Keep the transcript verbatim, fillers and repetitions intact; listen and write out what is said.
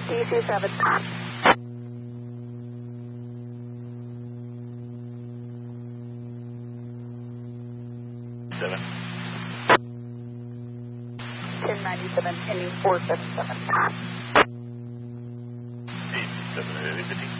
D C seven. Seven. ten ninety-seven, ending four seven seven. D C seven, repeating.